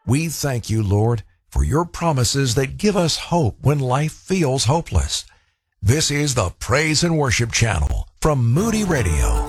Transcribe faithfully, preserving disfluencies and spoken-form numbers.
We thank you, Lord, for your promises that give us hope when life feels hopeless. This is the Praise and Worship Channel from Moody Radio.